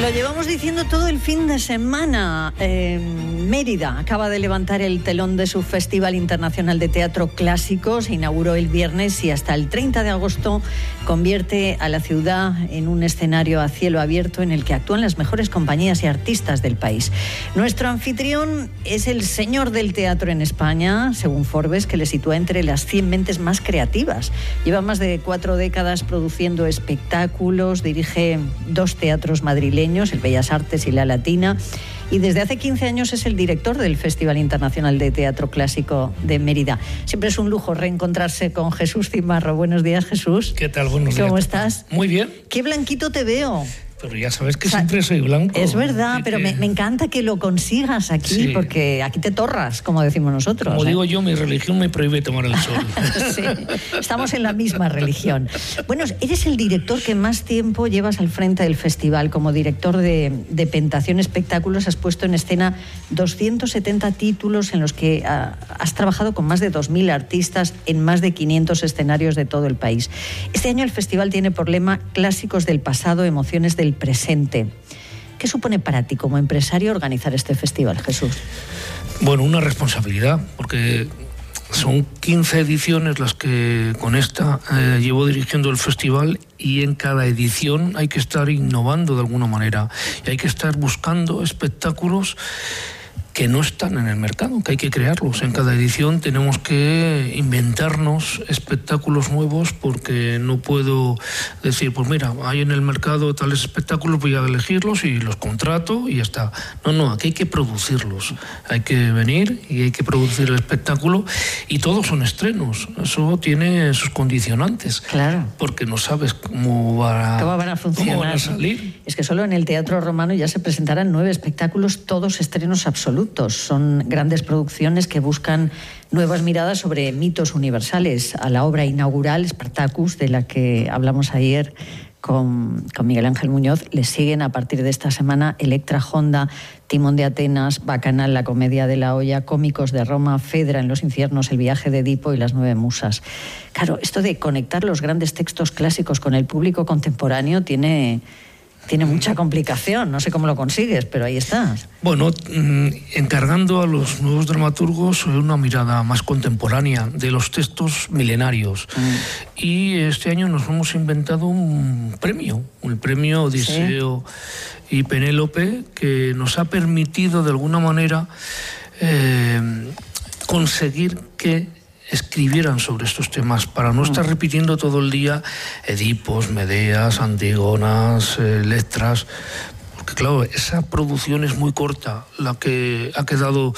Lo llevamos diciendo todo el fin de semana. Mérida acaba de levantar el telón de su Festival Internacional de Teatro Clásico. Se inauguró el viernes y hasta el 30 de agosto convierte a la ciudad en un escenario a cielo abierto en el que actúan las mejores compañías y artistas del país. Nuestro anfitrión es el señor del teatro en España, según Forbes, que le sitúa entre las 100 mentes más creativas. Lleva más de 4 décadas produciendo espectáculos, dirige 2 teatros madrileños, el Bellas Artes y La Latina, y desde hace 15 años es el director del Festival Internacional de Teatro Clásico de Mérida. Siempre es un lujo reencontrarse con Jesús Cimarro. Buenos días, Jesús. ¿Qué tal? Buenos días. ¿Cómo estás? Muy bien. Qué blanquito te veo. Pero ya sabes que siempre soy blanco. Es verdad, pero me encanta que lo consigas aquí, sí, porque aquí te torras, como decimos nosotros. Como digo yo, mi religión me prohíbe tomar el sol. Sí, estamos en la misma religión. Bueno, eres el director que más tiempo llevas al frente del festival. Como director de Pentación Espectáculos has puesto en escena 270 títulos en los que has trabajado con más de 2.000 artistas en más de 500 escenarios de todo el país. Este año el festival tiene por lema Clásicos del pasado, emociones del presente. ¿Qué supone para ti como empresario organizar este festival, Jesús? Bueno, una responsabilidad, porque son 15 ediciones las que con esta llevo dirigiendo el festival, y en cada edición hay que estar innovando de alguna manera y hay que estar buscando espectáculos que no están en el mercado, que hay que crearlos. En cada edición tenemos que inventarnos espectáculos nuevos, porque no puedo decir, pues mira, hay en el mercado tales espectáculos, voy a elegirlos y los contrato y ya está. No, aquí hay que producirlos. Hay que venir y hay que producir el espectáculo, y todos son estrenos. Eso tiene sus condicionantes. Claro. Porque no sabes cómo van a funcionar. ¿Cómo van a salir? Es que solo en el Teatro Romano ya se presentarán 9 espectáculos, todos estrenos absolutos. Son grandes producciones que buscan nuevas miradas sobre mitos universales. A la obra inaugural, Spartacus, de la que hablamos ayer con Miguel Ángel Muñoz, le siguen a partir de esta semana Electra Honda, Timón de Atenas, Bacanal, La comedia de la olla, Cómicos de Roma, Fedra en los infiernos, El viaje de Edipo y Las 9 musas. Claro, esto de conectar los grandes textos clásicos con el público contemporáneo tiene mucha complicación. No sé cómo lo consigues, pero ahí estás. Bueno, encargando a los nuevos dramaturgos una mirada más contemporánea de los textos milenarios. Y este año nos hemos inventado un premio, el premio Odiseo, ¿sí?, y Penélope, que nos ha permitido de alguna manera conseguir que escribieran sobre estos temas, para no estar repitiendo todo el día Edipos, Medeas, Antígonas, Electras, porque claro, esa producción es muy corta, la que ha quedado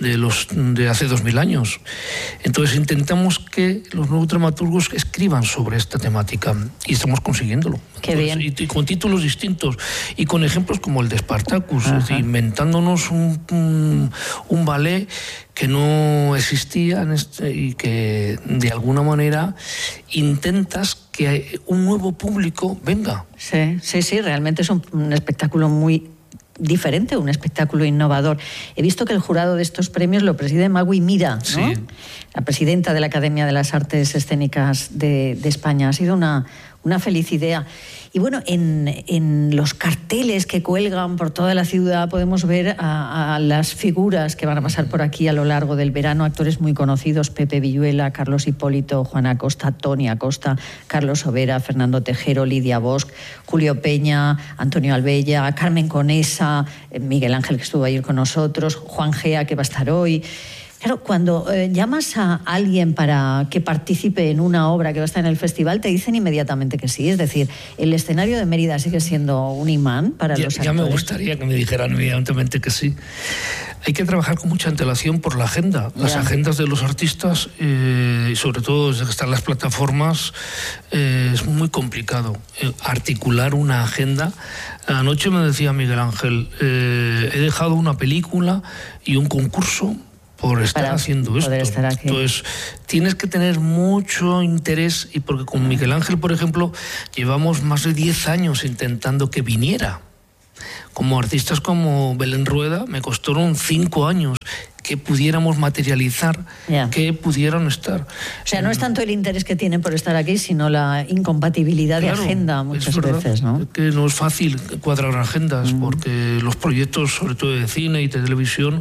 de hace 2000 años. Entonces intentamos que los nuevos dramaturgos escriban sobre esta temática, y estamos consiguiéndolo. Qué bien. Y con títulos distintos y con ejemplos como el de Spartacus, es decir, inventándonos un ballet que no existía y que de alguna manera intentas que un nuevo público venga. Sí, realmente es un espectáculo muy diferente, un espectáculo innovador. He visto que el jurado de estos premios lo preside Magui Mira, ¿no? Sí. La presidenta de la Academia de las Artes Escénicas de España. Ha sido una feliz idea. Y bueno, en los carteles que cuelgan por toda la ciudad podemos ver a las figuras que van a pasar por aquí a lo largo del verano, actores muy conocidos: Pepe Villuela, Carlos Hipólito, Juana Acosta, Tony Acosta, Carlos Overa, Fernando Tejero, Lidia Bosch, Julio Peña, Antonio Albella, Carmen Conesa, Miguel Ángel, que estuvo ayer con nosotros, Juan Gea, que va a estar hoy. Claro, cuando llamas a alguien para que participe en una obra que va a estar en el festival, te dicen inmediatamente que sí. Es decir, el escenario de Mérida sigue siendo un imán para los actores. Ya me gustaría que me dijeran inmediatamente que sí. Hay que trabajar con mucha antelación por la agenda. Las agendas de los artistas, y sobre todo desde que están las plataformas, es muy complicado articular una agenda. Anoche me decía Miguel Ángel, he dejado una película y un concurso por estar haciendo esto. Entonces tienes que tener mucho interés, y porque con Miguel Ángel, por ejemplo, llevamos más de 10 años intentando que viniera. Como artistas como Belén Rueda me costaron 5 años que pudiéramos materializar, que pudieran estar. O sea, no es tanto el interés que tienen por estar aquí, sino la incompatibilidad de agenda muchas veces, ¿no? Que no es fácil cuadrar agendas, porque los proyectos, sobre todo de cine y de televisión,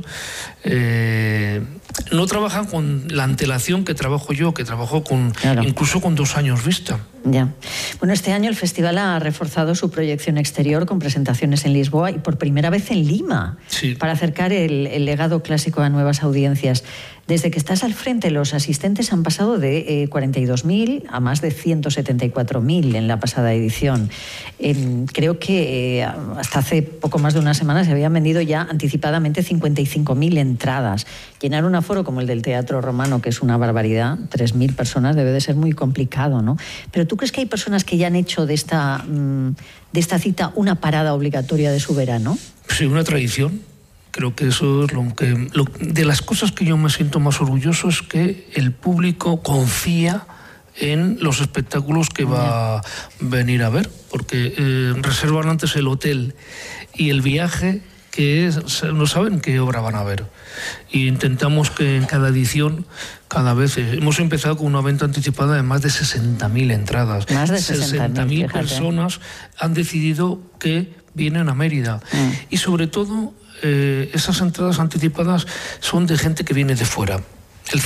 no trabajan con la antelación que trabajo yo, que trabajo con incluso con 2 años vista. Ya. Bueno, este año el festival ha reforzado su proyección exterior con presentaciones en Lisboa y por primera vez en Lima, para acercar el legado clásico a nuevas audiencias. Desde que estás al frente, los asistentes han pasado de 42.000 a más de 174.000 en la pasada edición. Creo que hasta hace poco más de una semana se habían vendido ya anticipadamente 55.000 entradas. Llenar un aforo como el del Teatro Romano, que es una barbaridad, 3.000 personas, debe de ser muy complicado, ¿no? Pero ¿tú crees que hay personas que ya han hecho de esta cita una parada obligatoria de su verano? Sí, una tradición. Creo que eso es de las cosas que yo me siento más orgulloso, es que el público confía en los espectáculos que va a venir a ver, porque reservan antes el hotel y el viaje, que no saben qué obra van a ver. Y intentamos que en cada edición, cada vez, hemos empezado con una venta anticipada de más de 60.000 entradas. Más de 60.000 personas han decidido que vienen a Mérida. Y sobre todo, esas entradas anticipadas son de gente que viene de fuera. El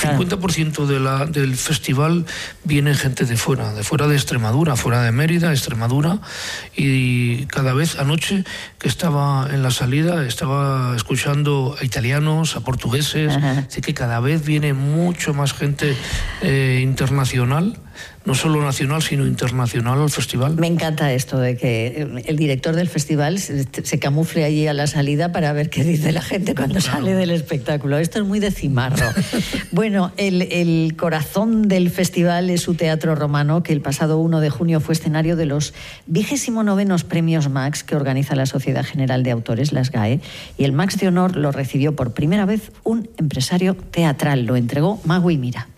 50% del festival viene gente de fuera de Extremadura, fuera de Mérida, Extremadura, y cada vez así que estaba en la salida estaba escuchando a italianos, a portugueses, así que cada vez viene mucho más gente internacional, no solo nacional, sino internacional al festival. Me encanta esto de que el director del festival se camufle allí a la salida para ver qué dice la gente cuando sale del espectáculo. Esto es muy de Cimarro. Bueno, el corazón del festival es su Teatro Romano, que el pasado 1 de junio fue escenario de los 29º Premios Max que organiza la Sociedad General de Autores, la SGAE, y el Max de Honor lo recibió por primera vez un empresario teatral. Lo entregó Magui Mira.